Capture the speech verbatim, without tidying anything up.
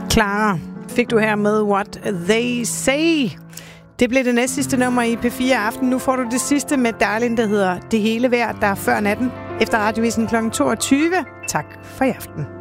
Clara fik du her med What They Say. Det blev det næste sidste nummer i P fire Aften. Nu får du det sidste med Darlin, der hedder Det Hele Værd, der er før natten. Efter Radiovisen klokken toogtyve. Tak for i aften.